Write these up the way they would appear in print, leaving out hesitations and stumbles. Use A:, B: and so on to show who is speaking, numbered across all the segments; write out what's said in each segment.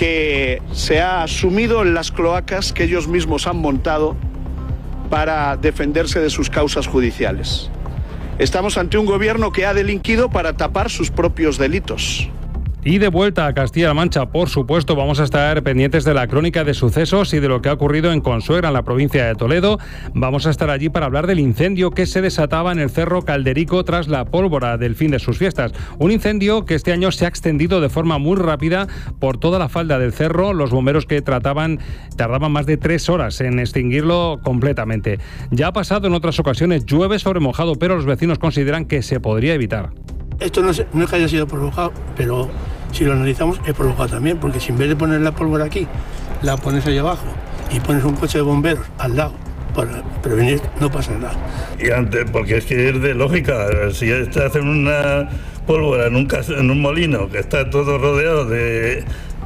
A: que se ha sumido en las cloacas que ellos mismos han montado para defenderse de sus causas judiciales. Estamos ante un gobierno que ha delinquido para tapar sus propios delitos.
B: Y de vuelta a Castilla-La Mancha, por supuesto, vamos a estar pendientes de la crónica de sucesos y de lo que ha ocurrido en Consuegra, en la provincia de Toledo. Vamos a estar allí para hablar del incendio que se desataba en el Cerro Calderico tras la pólvora del fin de sus fiestas. Un incendio que este año se ha extendido de forma muy rápida por toda la falda del cerro. Los bomberos que tardaban más de 3 horas en extinguirlo completamente. Ya ha pasado en otras ocasiones, llueve sobre mojado, pero los vecinos consideran que se podría evitar.
C: Esto no es que haya sido provocado, pero si lo analizamos es provocado también, porque si en vez de poner la pólvora aquí, la pones ahí abajo y pones un coche de bomberos al lado para prevenir, no pasa nada.
D: Y antes, porque es que es de lógica, si te hacen una pólvora en un molino que está todo rodeado de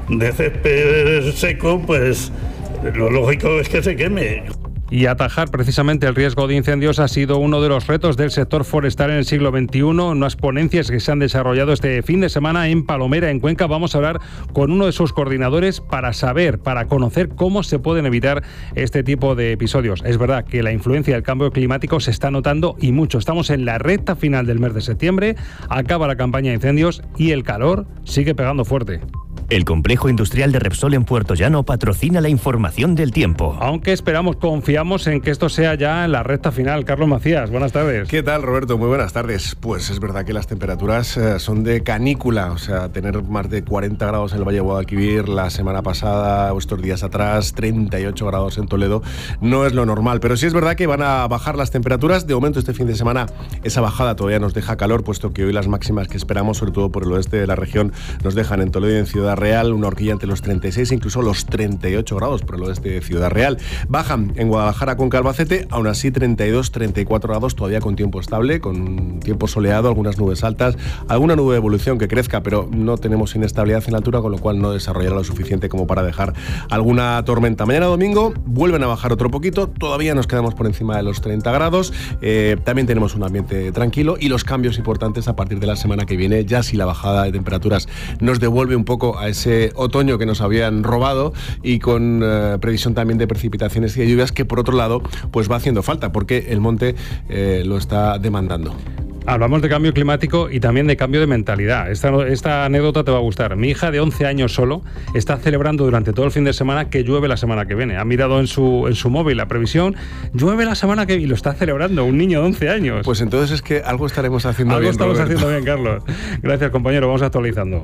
D: césped seco, pues lo lógico es que se queme.
B: Y atajar precisamente el riesgo de incendios ha sido uno de los retos del sector forestal en el siglo XXI. Unas ponencias que se han desarrollado este fin de semana en Palomera, en Cuenca. Vamos a hablar con uno de sus coordinadores para conocer cómo se pueden evitar este tipo de episodios. Es verdad que la influencia del cambio climático se está notando y mucho. Estamos en la recta final del mes de septiembre, acaba la campaña de incendios y el calor sigue pegando fuerte.
E: El complejo industrial de Repsol en Puerto Llano patrocina la información del tiempo.
B: Aunque confiamos en que esto sea ya en la recta final. Carlos Macías, buenas tardes.
F: ¿Qué tal, Roberto? Muy buenas tardes. Pues es verdad que las temperaturas son de canícula, o sea, tener más de 40 grados en el Valle de Guadalquivir la semana pasada o estos días atrás, 38 grados en Toledo, no es lo normal. Pero sí es verdad que van a bajar las temperaturas. De momento, este fin de semana, esa bajada todavía nos deja calor, puesto que hoy las máximas que esperamos, sobre todo por el oeste de la región, nos dejan en Toledo y en Ciudad Real una horquilla entre los 36 e incluso los 38 grados por el oeste de Ciudad Real. Bajan en Guadalajara con Albacete, aún así 32, 34 grados todavía con tiempo estable, con tiempo soleado, algunas nubes altas, alguna nube de evolución que crezca, pero no tenemos inestabilidad en la altura, con lo cual no desarrollará lo suficiente como para dejar alguna tormenta. Mañana domingo vuelven a bajar otro poquito, todavía nos quedamos por encima de los 30 grados, también tenemos un ambiente tranquilo y los cambios importantes a partir de la semana que viene, ya si la bajada de temperaturas nos devuelve un poco a ese otoño que nos habían robado y con previsión también de precipitaciones y de lluvias que por otro lado pues va haciendo falta porque el monte lo está demandando.
B: Hablamos de cambio climático y también de cambio de mentalidad. Esta anécdota te va a gustar. Mi hija de 11 años solo está celebrando durante todo el fin de semana que llueve la semana que viene. Ha mirado en su móvil la previsión, llueve la semana que viene y lo está celebrando un niño de 11 años.
F: Pues entonces es que algo estaremos haciendo bien,
B: Algo estamos
F: Roberto.
B: haciendo bien, Carlos. Gracias, compañero. Vamos actualizando.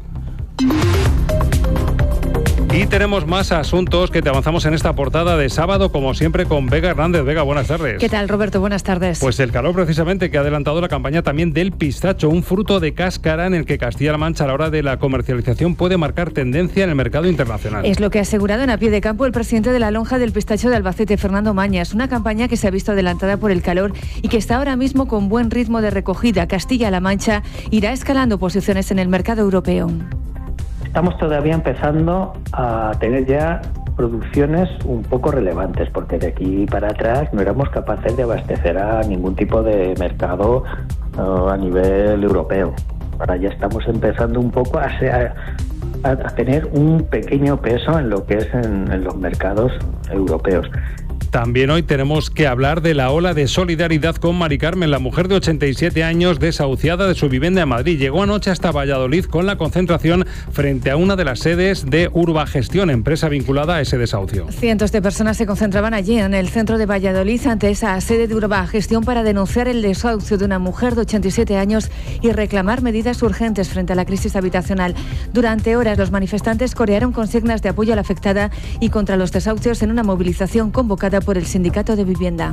B: Y tenemos más asuntos que te avanzamos en esta portada de sábado, como siempre, con Vega Hernández. Vega, buenas tardes.
G: ¿Qué tal, Roberto? Buenas tardes.
B: Pues el calor, precisamente, que ha adelantado la campaña también del pistacho, un fruto de cáscara en el que Castilla-La Mancha, a la hora de la comercialización, puede marcar tendencia en el mercado internacional.
G: Es lo que ha asegurado en A Pie de Campo el presidente de la lonja del pistacho de Albacete, Fernando Mañas. Una campaña que se ha visto adelantada por el calor y que está ahora mismo con buen ritmo de recogida. Castilla-La Mancha irá escalando posiciones en el mercado europeo.
H: Estamos todavía empezando a tener ya producciones un poco relevantes, porque de aquí para atrás no éramos capaces de abastecer a ningún tipo de mercado a nivel europeo. Ahora ya estamos empezando un poco a tener un pequeño peso en lo que es en los mercados europeos.
B: También hoy tenemos que hablar de la ola de solidaridad con Mari Carmen, la mujer de 87 años desahuciada de su vivienda en Madrid. Llegó anoche hasta Valladolid con la concentración frente a una de las sedes de Urbagestión, empresa vinculada a ese desahucio.
G: Cientos de personas se concentraban allí en el centro de Valladolid ante esa sede de Urbagestión para denunciar el desahucio de una mujer de 87 años y reclamar medidas urgentes frente a la crisis habitacional. Durante horas los manifestantes corearon consignas de apoyo a la afectada y contra los desahucios en una movilización convocada por el Sindicato de Vivienda.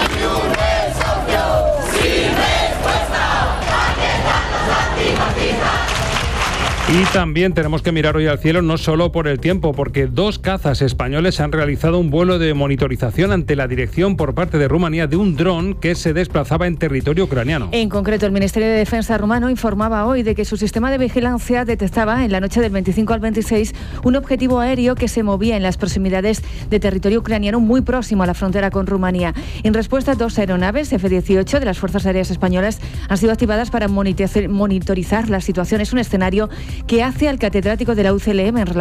B: Y también tenemos que mirar hoy al cielo, no solo por el tiempo, porque 2 cazas españoles han realizado un vuelo de monitorización ante la dirección por parte de Rumanía de un dron que se desplazaba en territorio ucraniano.
G: En concreto, el Ministerio de Defensa rumano informaba hoy de que su sistema de vigilancia detectaba en la noche del 25 al 26 un objetivo aéreo que se movía en las proximidades de territorio ucraniano muy próximo a la frontera con Rumanía. En respuesta, 2 aeronaves F-18 de las Fuerzas Aéreas Españolas han sido activadas para monitorizar la situación. Es un escenario que hace al catedrático de la UCLM en